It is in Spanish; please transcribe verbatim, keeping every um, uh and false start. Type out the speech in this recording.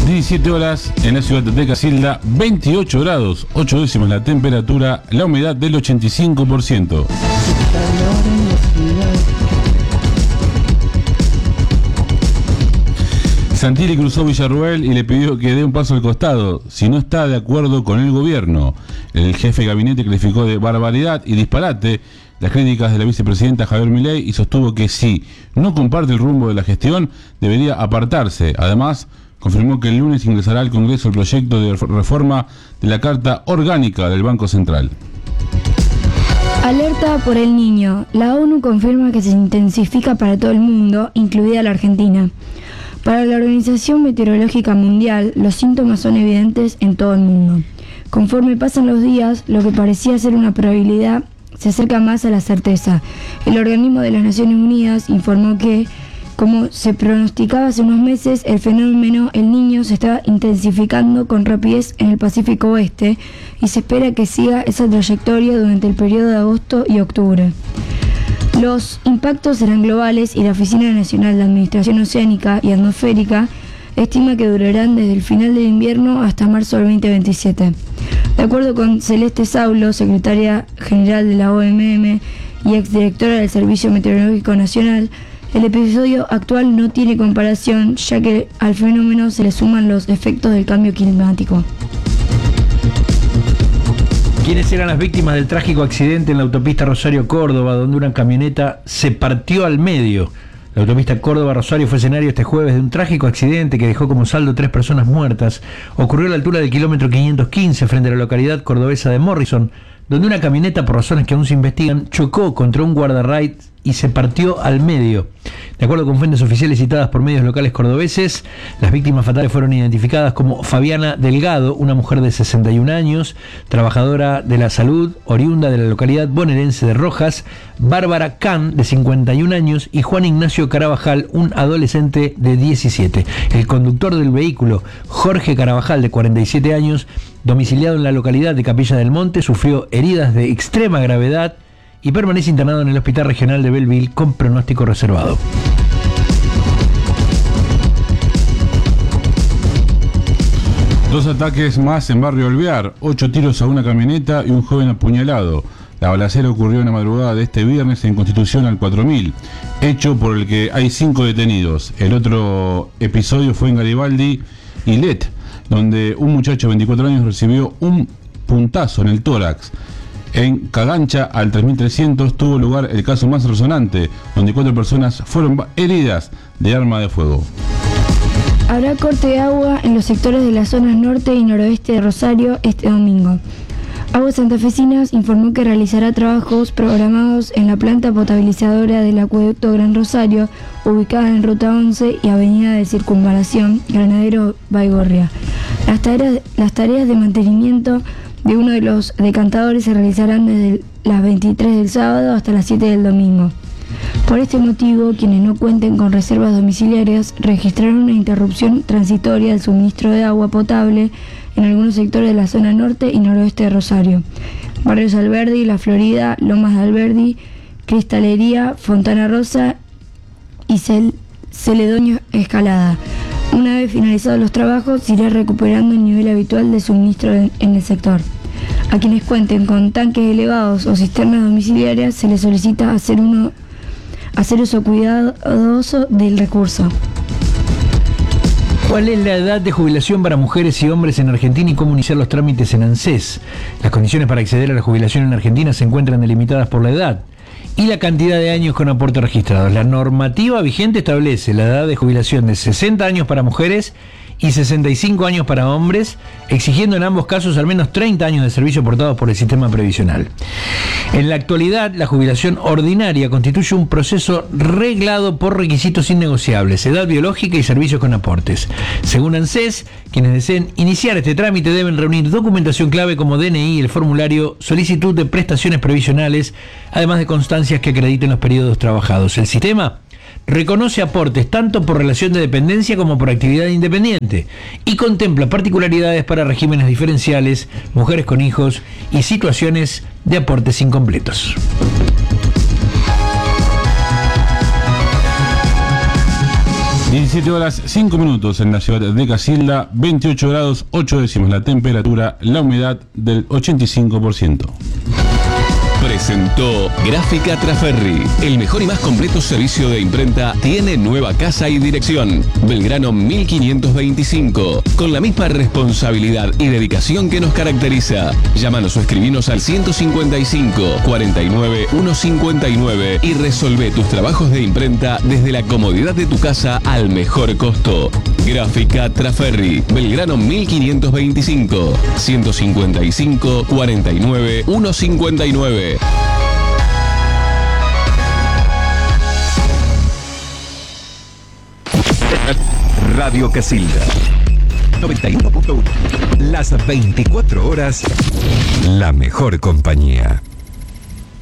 diecisiete horas en la ciudad de Casilda, veintiocho grados, ocho décimas la temperatura, la humedad del ochenta y cinco por ciento. Santilli cruzó Villarruel y le pidió que dé un paso al costado, si no está de acuerdo con el gobierno. El jefe de gabinete calificó de barbaridad y disparate las críticas de la vicepresidenta Javier Milei y sostuvo que si no comparte el rumbo de la gestión, debería apartarse. Además, confirmó que el lunes ingresará al Congreso el proyecto de reforma de la Carta Orgánica del Banco Central. Alerta por el Niño. La ONU confirma que se intensifica para todo el mundo, incluida la Argentina. Para la Organización Meteorológica Mundial, los síntomas son evidentes en todo el mundo. Conforme pasan los días, lo que parecía ser una probabilidad se acerca más a la certeza. El organismo de las Naciones Unidas informó que, como se pronosticaba hace unos meses, el fenómeno El Niño se está intensificando con rapidez en el Pacífico Oeste y se espera que siga esa trayectoria durante el periodo de agosto y octubre. Los impactos serán globales y la Oficina Nacional de Administración Oceánica y Atmosférica estima que durarán desde el final del invierno hasta marzo del veinte veintisiete. De acuerdo con Celeste Saulo, secretaria general de la O M M y exdirectora del Servicio Meteorológico Nacional, el episodio actual no tiene comparación, ya que al fenómeno se le suman los efectos del cambio climático. ¿Quiénes eran las víctimas del trágico accidente en la autopista Rosario-Córdoba, donde una camioneta se partió al medio? La autopista Córdoba-Rosario fue escenario este jueves de un trágico accidente que dejó como saldo tres personas muertas. Ocurrió a la altura del kilómetro quinientos quince, frente a la localidad cordobesa de Morrison, donde una camioneta, por razones que aún se investigan, chocó contra un guardarraíl y se partió al medio. De acuerdo con fuentes oficiales citadas por medios locales cordobeses, las víctimas fatales fueron identificadas como Fabiana Delgado, una mujer de sesenta y un años, trabajadora de la salud, oriunda de la localidad bonaerense de Rojas, Bárbara Can, de cincuenta y un años, y Juan Ignacio Carabajal, un adolescente de diecisiete. El conductor del vehículo, Jorge Carabajal, de cuarenta y siete años, domiciliado en la localidad de Capilla del Monte, sufrió heridas de extrema gravedad y permanece internado en el Hospital Regional de Belleville con pronóstico reservado. Dos ataques más en Barrio Olviar, ocho tiros a una camioneta y un joven apuñalado. La balacera ocurrió en la madrugada de este viernes en Constitución al cuatro mil, hecho por el que hay cinco detenidos. El otro episodio fue en Garibaldi y Let, donde un muchacho de veinticuatro años recibió un puntazo en el tórax. En Cagancha, al tres mil trescientos, tuvo lugar el caso más resonante, donde cuatro personas fueron heridas de arma de fuego. Habrá corte de agua en los sectores de las zonas norte y noroeste de Rosario este domingo. Aguas Santafesinas informó que realizará trabajos programados en la planta potabilizadora del acueducto Gran Rosario, ubicada en Ruta once y Avenida de Circunvalación, Granadero Baigorria. Las tareas, las tareas de mantenimiento de uno de los decantadores se realizarán desde las veintitrés del sábado hasta las siete del domingo. Por este motivo, quienes no cuenten con reservas domiciliarias registrarán una interrupción transitoria del suministro de agua potable en algunos sectores de la zona norte y noroeste de Rosario. Barrios Alberdi, La Florida, Lomas de Alberdi, Cristalería, Fontana Rosa y Cel- Celedoño Escalada. Una vez finalizados los trabajos, se irá recuperando el nivel habitual de suministro en, en el sector. A quienes cuenten con tanques elevados o cisternas domiciliarias se les solicita hacer, uno, hacer uso cuidadoso del recurso. ¿Cuál es la edad de jubilación para mujeres y hombres en Argentina y cómo iniciar los trámites en ANSES? Las condiciones para acceder a la jubilación en Argentina se encuentran delimitadas por la edad y la cantidad de años con aporte registrados. La normativa vigente establece la edad de jubilación de sesenta años para mujeres y sesenta y cinco años para hombres, exigiendo en ambos casos al menos treinta años de servicio aportados por el sistema previsional. En la actualidad, la jubilación ordinaria constituye un proceso reglado por requisitos innegociables, edad biológica y servicios con aportes. Según ANSES, quienes deseen iniciar este trámite deben reunir documentación clave como D N I y el formulario Solicitud de Prestaciones Previsionales, además de constancias que acrediten los periodos trabajados. El sistema reconoce aportes tanto por relación de dependencia como por actividad independiente y contempla particularidades para regímenes diferenciales, mujeres con hijos y situaciones de aportes incompletos. diecisiete horas cinco minutos en la ciudad de Casilda, veintiocho grados ocho décimos la temperatura, la humedad del ochenta y cinco por ciento. Presentó Gráfica Traferri. El mejor y más completo servicio de imprenta tiene nueva casa y dirección. Belgrano mil quinientos veinticinco. Con la misma responsabilidad y dedicación que nos caracteriza. Llámanos o escribinos al ciento cincuenta y cinco, cuarenta y nueve, ciento cincuenta y nueve y resolvé tus trabajos de imprenta desde la comodidad de tu casa al mejor costo. Gráfica Traferri. Belgrano mil quinientos veinticinco. ciento cincuenta y cinco, cuarenta y nueve, ciento cincuenta y nueve. Radio Casilda noventa y uno punto uno. Las veinticuatro horas, la mejor compañía.